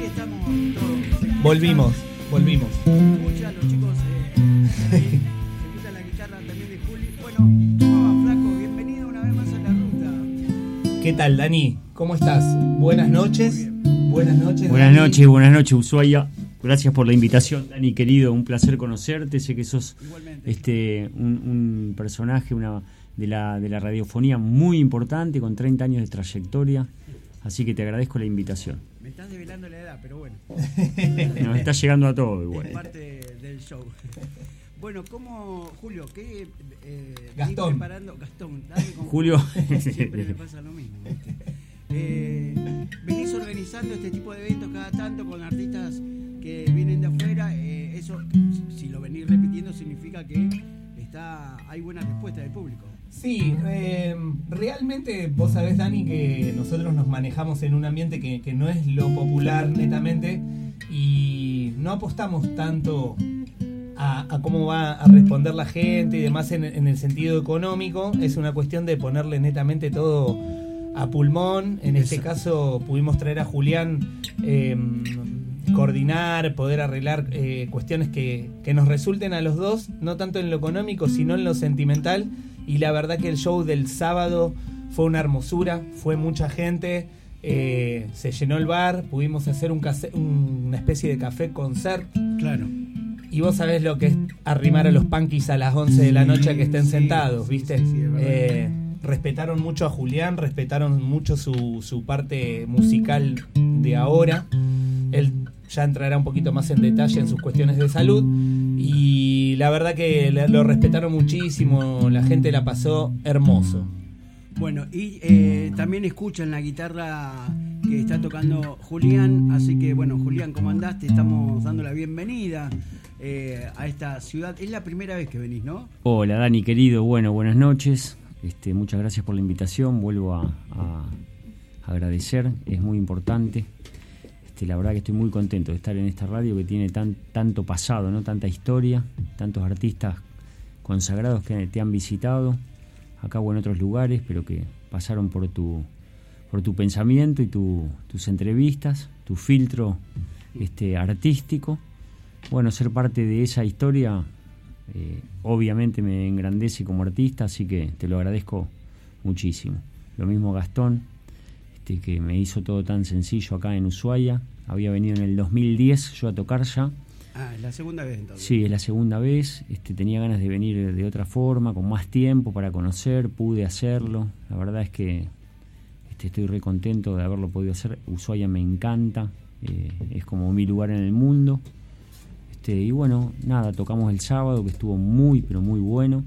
estamos todos. Volvimos. Escucha, los chicos se escucha la guitarra también de Juli. Bueno, ¿cómo va, flaco? Bienvenido una vez más a la ruta. ¿Qué tal, Dani? ¿Cómo estás? Buenas noches. Buenas noches. Buenas noches, Ushuaia. Gracias por la invitación, Dani, querido. Un placer conocerte. Sé que sos un personaje de la radiofonía muy importante, con 30 años de trayectoria. Así que te agradezco la invitación. Me estás develando la edad, pero bueno. Nos está llegando a todo igual. Es parte del show. Bueno, ¿cómo, Julio? ¿Qué Gastón. Preparando? Gastón, dale con Julio. Siempre le pasa lo mismo, ¿viste? Venís organizando este tipo de eventos cada tanto con artistas que vienen de afuera. Eso, si lo venís repitiendo, significa que hay buena respuesta del público. Sí, realmente vos sabés, Dani, que nosotros nos manejamos en un ambiente que no es lo popular netamente y no apostamos tanto a cómo va a responder la gente y demás en el sentido económico. Es una cuestión de ponerle netamente todo a pulmón. En este caso pudimos traer a Julián, coordinar, poder arreglar cuestiones que nos resulten a los dos, no tanto en lo económico sino en lo sentimental. Y la verdad que el show del sábado fue una hermosura, fue mucha gente, se llenó el bar, pudimos hacer una especie de café concert. Claro. Y vos sabés lo que es arrimar a los punkis a las 11 de la noche a que estén sentados, ¿viste? Sí, respetaron mucho a Julián, respetaron mucho su parte musical de ahora. Él ya entrará un poquito más en detalle en sus cuestiones de salud. Y la verdad que lo respetaron muchísimo, la gente la pasó hermoso. Bueno, y también escuchan la guitarra que está tocando Julián, así que bueno, Julián, ¿cómo andás? Te estamos dando la bienvenida a esta ciudad. Es la primera vez que venís, ¿no? Hola, Dani, querido. Bueno, buenas noches. Muchas gracias por la invitación. Vuelvo a agradecer, es muy importante. La verdad que estoy muy contento de estar en esta radio que tiene tanto pasado, ¿no? Tanta historia, tantos artistas consagrados que te han visitado acá o en otros lugares, pero que pasaron por tu pensamiento y tus entrevistas, tu filtro artístico. Bueno, ser parte de esa historia obviamente me engrandece como artista, así que te lo agradezco muchísimo. Lo mismo Gastón, que me hizo todo tan sencillo acá en Ushuaia. Había venido en el 2010 yo a tocar ya. Ah, es la segunda vez entonces. Sí, es la segunda vez. Tenía ganas de venir de otra forma, con más tiempo para conocer, pude hacerlo. La verdad es que estoy re contento de haberlo podido hacer. Ushuaia me encanta, es como mi lugar en el mundo. Y bueno, nada, tocamos el sábado, que estuvo muy, pero muy bueno.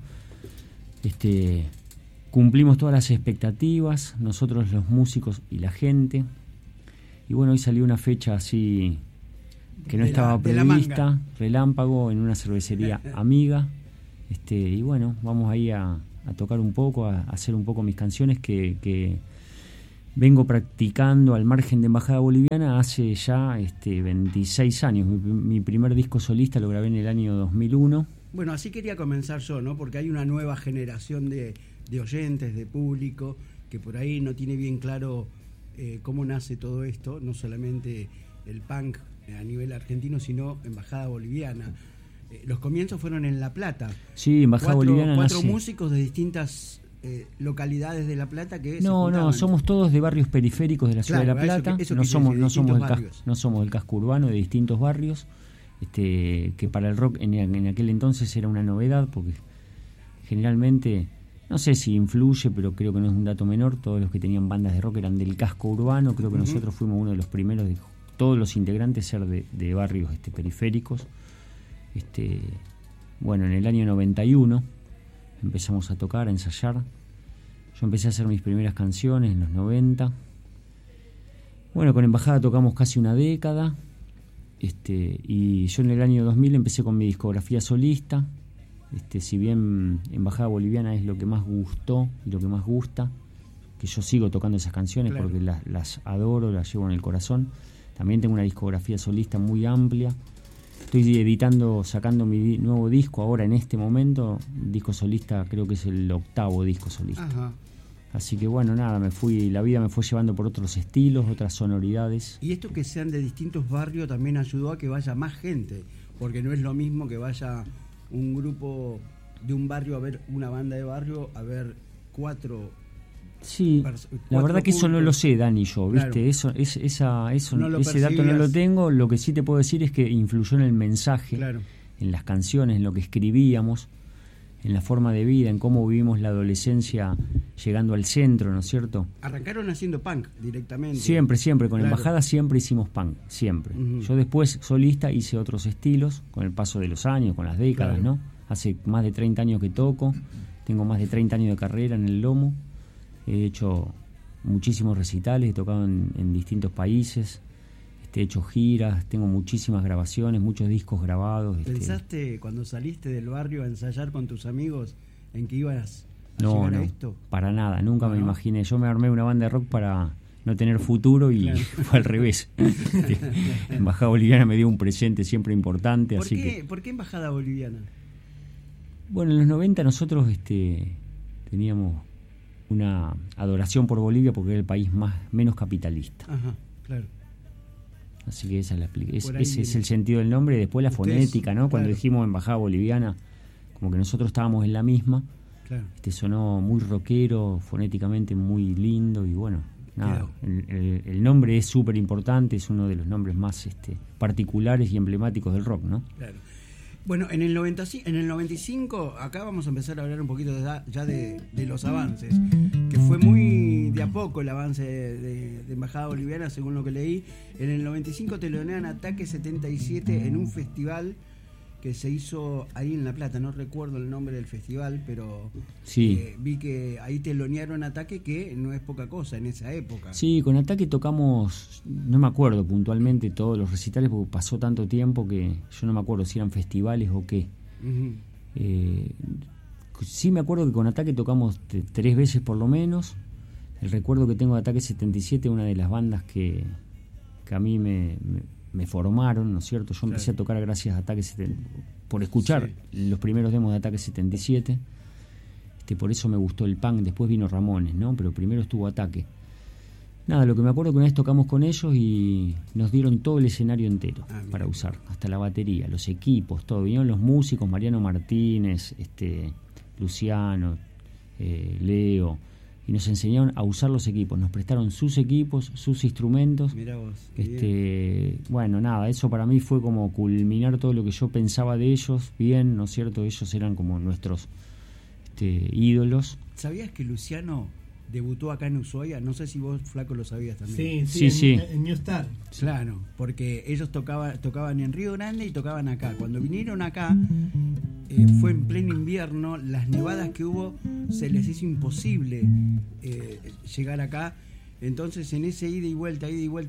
Cumplimos todas las expectativas, nosotros los músicos y la gente. Y bueno, hoy salió una fecha así que no estaba prevista, relámpago, en una cervecería amiga. Y bueno, vamos ahí a tocar un poco, a hacer un poco mis canciones que vengo practicando al margen de Embajada Boliviana hace ya 26 años. Mi primer disco solista lo grabé en el año 2001. Bueno, así quería comenzar yo, ¿no? Porque hay una nueva generación de oyentes, de público, que por ahí no tiene bien claro cómo nace todo esto, no solamente el punk a nivel argentino, sino Embajada Boliviana. Los comienzos fueron en La Plata. Sí, Embajada Boliviana cuatro nace. Músicos de distintas localidades de La Plata que No, somos todos de barrios periféricos de la ciudad de La Plata. No somos del casco urbano, de distintos barrios. Que para el rock en aquel entonces era una novedad, porque generalmente, no sé si influye, pero creo que no es un dato menor, todos los que tenían bandas de rock eran del casco urbano. Creo que nosotros fuimos uno de los primeros de todos los integrantes ser de barrios periféricos. Bueno, en el año 91 empezamos a tocar, a ensayar. Yo empecé a hacer mis primeras canciones en los 90. Bueno, con Embajada tocamos casi una década. Y yo en el año 2000 empecé con mi discografía solista. Si bien Embajada Boliviana es lo que más gustó y lo que más gusta, que yo sigo tocando esas canciones, claro, porque las adoro, las llevo en el corazón. También tengo una discografía solista muy amplia. Estoy sacando mi nuevo disco ahora en este momento. Disco solista, creo que es el 8º disco solista. Ajá. Así que bueno, nada, la vida me fue llevando por otros estilos, otras sonoridades. Y esto que sean de distintos barrios también ayudó a que vaya más gente, porque no es lo mismo que vaya un grupo de un barrio a ver una banda de barrio, a ver cuatro. Sí, la verdad que eso no lo sé, Dani, yo, ¿viste? Claro. Ese dato no lo tengo. Lo que sí te puedo decir es que influyó en el mensaje, claro, en las canciones, en lo que escribíamos, en la forma de vida, en cómo vivimos la adolescencia llegando al centro, ¿no es cierto? Arrancaron haciendo punk directamente. Siempre, con claro. Embajada siempre hicimos punk, siempre. Uh-huh. Yo después, solista, hice otros estilos, con el paso de los años, con las décadas, claro, ¿no? Hace más de 30 años que toco, tengo más de 30 años de carrera en el lomo, he hecho muchísimos recitales, he tocado en distintos países, he hecho giras, tengo muchísimas grabaciones, muchos discos grabados. ¿Pensaste cuando saliste del barrio a ensayar con tus amigos en que ibas a llegar a esto? Para nada, nunca ¿No? me imaginé. Yo me armé una banda de rock para no tener futuro y claro, fue al revés. Embajada Boliviana me dio un presente siempre importante. ¿Por qué Embajada Boliviana? Bueno, en los 90 nosotros teníamos una adoración por Bolivia porque era el país menos capitalista. Ajá, claro. Así que esa es la explicación. Ese es el sentido del nombre. Y después la fonética, ¿no? Cuando dijimos Embajada Boliviana, como que nosotros estábamos en la misma. Claro. Sonó muy rockero, fonéticamente muy lindo y bueno, nada. El nombre es súper importante, es uno de los nombres más particulares y emblemáticos del rock, ¿no? Claro. Bueno, en el 95, acá vamos a empezar a hablar un poquito ya de los avances, que fue muy de a poco el avance de Embajada Boliviana, según lo que leí. En el 95 telonean Ataque 77 en un festival que se hizo ahí en La Plata, no recuerdo el nombre del festival, pero sí, vi que ahí telonearon Ataque, que no es poca cosa en esa época. Sí, con Ataque tocamos, no me acuerdo puntualmente todos los recitales porque pasó tanto tiempo que yo no me acuerdo si eran festivales o qué. Uh-huh. Sí me acuerdo que con Ataque tocamos 3 veces por lo menos. El recuerdo que tengo de Ataque 77, una de las bandas que a mí me formaron, ¿no es cierto? Yo empecé a tocar gracias a Ataque 77, por escuchar los primeros demos de Ataque 77. Por eso me gustó el punk, después vino Ramones, ¿no? Pero primero estuvo Ataque. Nada, lo que me acuerdo que una vez tocamos con ellos y nos dieron todo el escenario entero para usar, hasta la batería, los equipos, todo. Vinieron los músicos, Mariano Martínez, Luciano, Leo, y nos enseñaron a usar los equipos, nos prestaron sus equipos, sus instrumentos. Mirá vos, bueno, nada, eso para mí fue como culminar todo lo que yo pensaba de ellos, bien, ¿no es cierto? Ellos eran como nuestros ídolos. ¿Sabías que Luciano debutó acá en Ushuaia? No sé si vos, Flaco, lo sabías también. Sí. En New Star. Claro, porque ellos tocaban en Río Grande y tocaban acá. Cuando vinieron acá, fue en pleno invierno, las nevadas que hubo se les hizo imposible llegar acá. Entonces, en ese ida y vuelta,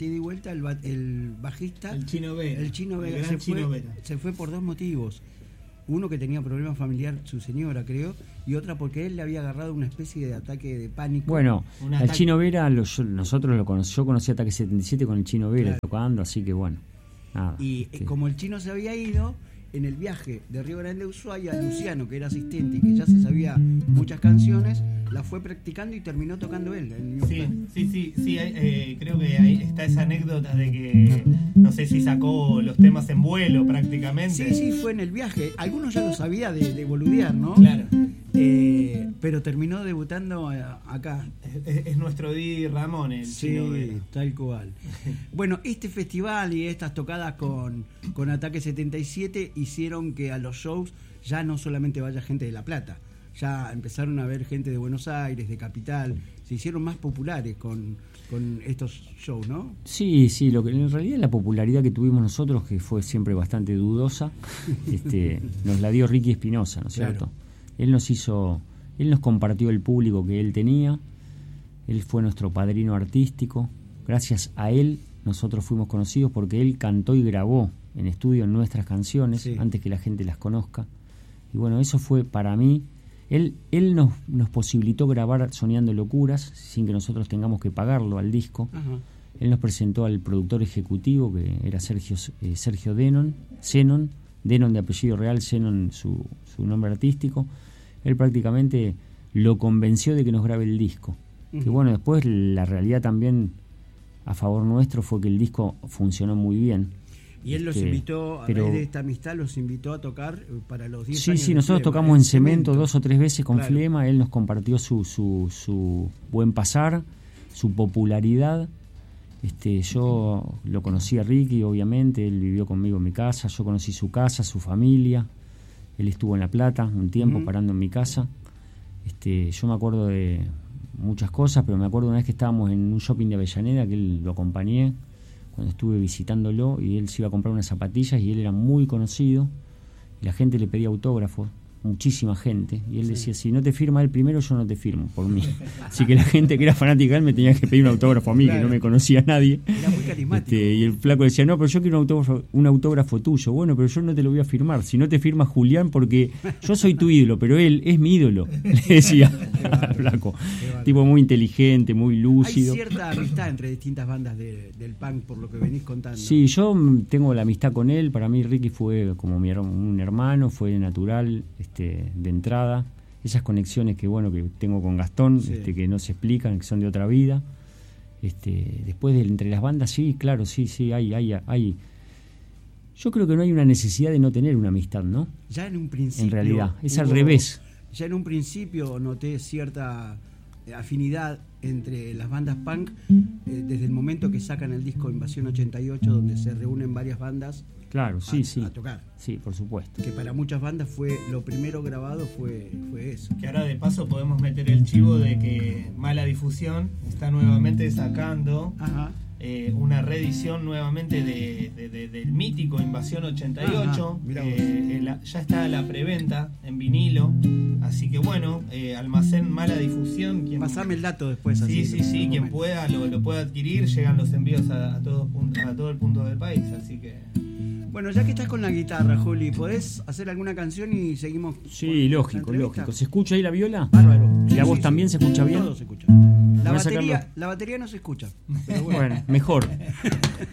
el bajista, el Chino Vera, se fue por 2 motivos. Uno, que tenía problema familiar, su señora, creo, y otra porque él le había agarrado una especie de ataque de pánico. Bueno, el Chino Vera, nosotros yo conocí Ataque 77 con el Chino Vera tocando, así que bueno, nada. Y como el Chino se había ido, en el viaje de Río Grande a Ushuaia, Luciano, que era asistente y que ya se sabía muchas canciones, la fue practicando y terminó tocando él. Sí, creo que ahí está esa anécdota de que no sé si sacó los temas en vuelo prácticamente. Sí, fue en el viaje. Algunos ya lo sabía de boludear, ¿no? Claro. Pero terminó debutando acá. Es nuestro Di Ramón, el Chino Vera. Tal cual. Bueno, este festival y estas tocadas con Ataque 77 hicieron que a los shows ya no solamente vaya gente de La Plata, ya empezaron a ver gente de Buenos Aires, de Capital, se hicieron más populares con estos shows, ¿no? Sí, lo que en realidad la popularidad que tuvimos nosotros, que fue siempre bastante dudosa, nos la dio Ricky Espinosa, ¿no es cierto? Él nos compartió el público que él tenía, él fue nuestro padrino artístico, gracias a él nosotros fuimos conocidos porque él cantó y grabó en estudio nuestras canciones antes que la gente las conozca, y bueno, eso fue para mí. Él nos posibilitó grabar Soñando Locuras sin que nosotros tengamos que pagarlo al disco. Ajá. Él nos presentó al productor ejecutivo, que era Sergio Denon de apellido real, Zenon su nombre artístico. Él prácticamente lo convenció de que nos grabe el disco. Que bueno, después la realidad también a favor nuestro fue que el disco funcionó muy bien. Y él los invitó, a raíz de esta amistad, los invitó a tocar para los 10 años. Sí, nosotros Flema, tocamos en Cemento 2 o 3 veces con claro. Flema, él nos compartió su buen pasar, su popularidad. Yo lo conocí a Ricky, obviamente, él vivió conmigo en mi casa, yo conocí su casa, su familia, él estuvo en La Plata un tiempo parando en mi casa. Yo me acuerdo de muchas cosas, pero me acuerdo una vez que estábamos en un shopping de Avellaneda, que él lo acompañé cuando estuve visitándolo, y él se iba a comprar unas zapatillas y él era muy conocido y la gente le pedía autógrafos, muchísima gente, y él decía, si no te firma él primero, yo no te firmo por mí. Así que la gente que era fanática de él me tenía que pedir un autógrafo a mí, que no me conocía nadie. Era muy carismático. Y el flaco decía, no, pero yo quiero un autógrafo tuyo. Bueno, pero yo no te lo voy a firmar, si no te firma Julián, porque yo soy tu ídolo, pero él es mi ídolo, le decía al flaco. Tipo muy inteligente, muy lúcido. Hay cierta amistad entre distintas bandas del punk, por lo que venís contando. Sí, yo tengo la amistad con él. Para mí Ricky fue como un hermano, fue natural, de entrada. Esas conexiones que tengo con Gastón, sí. Que no se explican, que son de otra vida. Después entre las bandas, sí, claro, sí, hay. Yo creo que no hay una necesidad de no tener una amistad, ¿no? Ya en un principio. En realidad, es al revés. Ya en un principio noté cierta afinidad entre las bandas punk, desde el momento que sacan el disco Invasión 88, donde se reúnen varias bandas. Claro, sí. A tocar. Sí, por supuesto. Que para muchas bandas fue lo primero grabado, fue eso. Que ahora de paso podemos meter el chivo de que Mala Difusión está nuevamente sacando una reedición nuevamente del mítico Invasión 88. Ya está la preventa en vinilo. Así que almacén Mala Difusión. Pasame el dato después. Sí, quien pueda lo puede adquirir. Llegan los envíos a todo el punto del país. Así que... Bueno, ya que estás con la guitarra, Juli, ¿podés hacer alguna canción y seguimos? Sí, lógico. ¿Se escucha ahí la viola? Bárbaro. ¿Y la voz también se escucha bien? Todo se escucha. La batería no se escucha. Pero bueno, mejor.